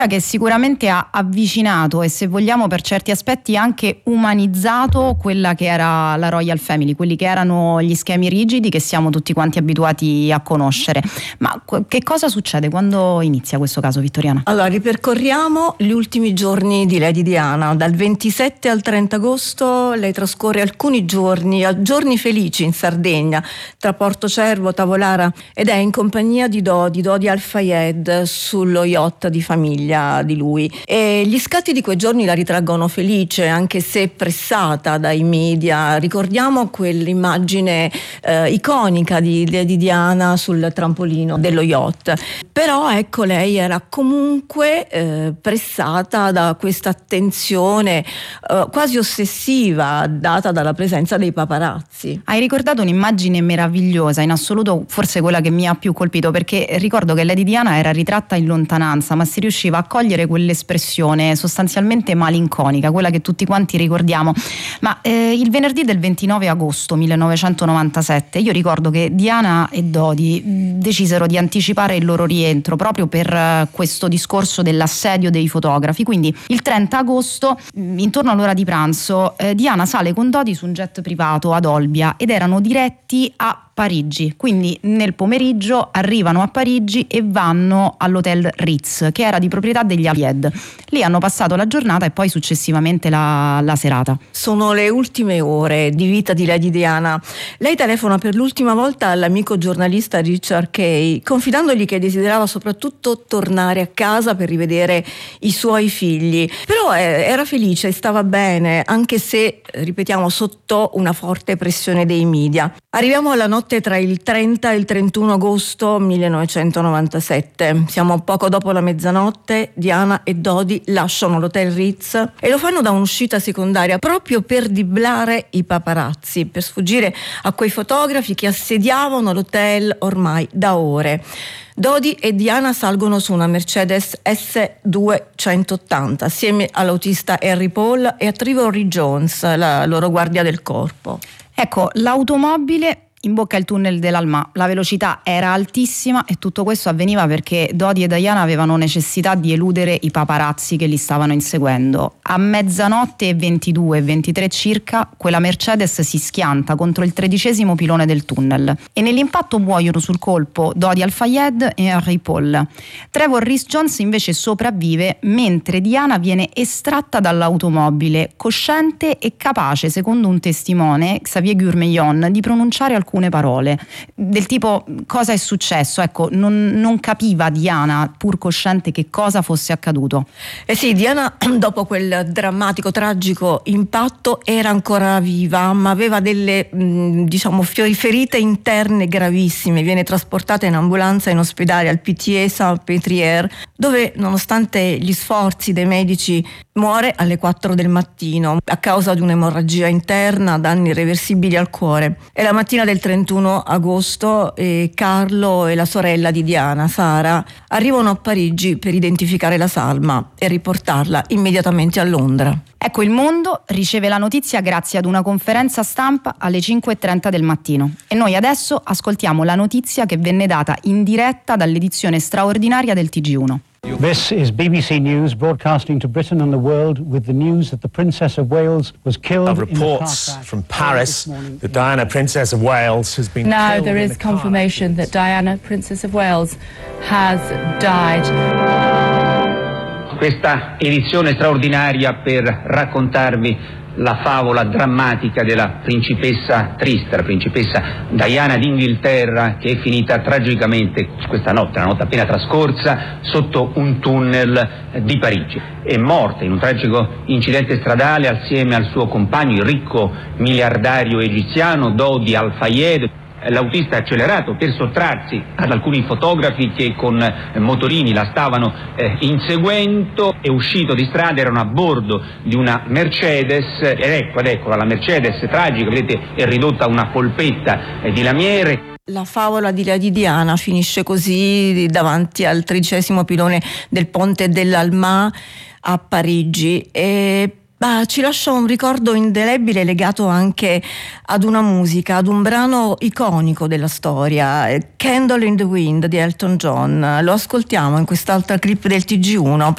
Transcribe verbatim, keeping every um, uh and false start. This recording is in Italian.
che sicuramente ha avvicinato e, se vogliamo, per certi aspetti anche umanizzato quella che era la Royal Family, quelli che erano gli schemi rigidi che siamo tutti quanti abituati a conoscere. Ma che cosa succede quando inizia questo caso, Vittoriana? Allora, ripercorriamo gli ultimi giorni di Lady Diana. Dal ventisette al trenta agosto lei trascorre alcuni giorni, giorni felici in Sardegna, tra Porto Cervo, Tavolara, ed è in compagnia di Dodi, Dodi Al Fayed, sullo yacht di famiglia di lui. E gli scatti di quei giorni la ritraggono felice, anche se pressata dai media. Ricordiamo quell'immagine eh, iconica di, di Diana sul trampolino dello yacht. Però ecco, lei era comunque eh, pressata da questa attenzione eh, quasi ossessiva data dalla presenza dei paparazzi. Hai ricordato un'immagine meravigliosa, in assoluto forse quella che mi ha più colpito, perché ricordo che Lady Diana era ritratta in lontananza, ma si riusciva a cogliere quell'espressione sostanzialmente malinconica, quella che tutti quanti ricordiamo. Ma eh, il venerdì del ventinove agosto millenovecentonovantasette io ricordo che Diana e Dodi decisero di anticipare il loro rientro proprio per uh, questo discorso dell'assedio dei fotografi. Quindi il trenta agosto, intorno all'ora di pranzo, eh, Diana sale con Dodi su un jet privato ad Olbia ed erano diretti a Parigi. Quindi nel pomeriggio arrivano a Parigi e vanno all'hotel Ritz, che era di proprietà degli Fayed. Lì hanno passato la giornata e poi successivamente la, la serata. Sono le ultime ore di vita di Lady Diana. Lei telefona per l'ultima volta all'amico giornalista Richard Kay, confidandogli che desiderava soprattutto tornare a casa per rivedere i suoi figli. Però eh, era felice e stava bene, anche se, ripetiamo, sotto una forte pressione dei media. Arriviamo alla notte tra il trenta e il trentuno agosto millenovecentonovantasette. Siamo poco dopo la mezzanotte. Diana e Dodi lasciano l'hotel Ritz e lo fanno da un'uscita secondaria proprio per driblare i paparazzi, per sfuggire a quei fotografi che assediavano l'hotel ormai da ore. Dodi e Diana salgono su una Mercedes S duecentottanta assieme all'autista Harry Paul e a Trevor Jones, la loro guardia del corpo. Ecco, l'automobile imbocca il tunnel dell'Alma, la velocità era altissima e tutto questo avveniva perché Dodi e Diana avevano necessità di eludere i paparazzi che li stavano inseguendo. A mezzanotte e ventidue e ventitré circa quella Mercedes si schianta contro il tredicesimo pilone del tunnel e nell'impatto muoiono sul colpo Dodi Al Fayed e Harry Paul. Trevor Rhys Jones invece sopravvive, mentre Diana viene estratta dall'automobile cosciente e capace, secondo un testimone, Xavier Gourmeillon, di pronunciare alcune alcune parole del tipo: cosa è successo? Ecco, non, non capiva Diana, pur cosciente, che cosa fosse accaduto. Eh sì, Diana dopo quel drammatico, tragico impatto era ancora viva, ma aveva delle mh, diciamo ferite interne gravissime. Viene trasportata in ambulanza in ospedale al P T A Saint-Pétrière, dove nonostante gli sforzi dei medici muore alle quattro del mattino a causa di un'emorragia interna, danni irreversibili al cuore. E la mattina del trentuno agosto eh, Carlo e la sorella di Diana, Sara, arrivano a Parigi per identificare la salma e riportarla immediatamente a Londra. Ecco, il mondo riceve la notizia grazie ad una conferenza stampa alle cinque e trenta del mattino e noi adesso ascoltiamo la notizia che venne data in diretta dall'edizione straordinaria del T G uno. This is B B C News broadcasting to Britain and the world with the news that the Princess of Wales was killed in a car crash. Reports from Paris that Diana, Princess of Wales, has been now killed. Now there is confirmation that Diana, Princess of Wales, has died. Questa edizione straordinaria per raccontarvi la favola drammatica della principessa triste, la principessa Diana d'Inghilterra, che è finita tragicamente questa notte, la notte appena trascorsa, sotto un tunnel di Parigi. È morta in un tragico incidente stradale assieme al suo compagno, il ricco miliardario egiziano Dodi Al Fayed. L'autista ha accelerato per sottrarsi ad alcuni fotografi che con motorini la stavano eh, inseguendo. È uscito di strada, erano a bordo di una Mercedes ed ecco, ed eccola la Mercedes tragica, vedete, è ridotta a una polpetta eh, di lamiere. La favola di Lady Diana finisce così davanti al tredicesimo pilone del ponte dell'Alma a Parigi e Bah, ci lascia un ricordo indelebile legato anche ad una musica, ad un brano iconico della storia, Candle in the Wind di Elton John. Lo ascoltiamo in quest'altra clip del T G uno.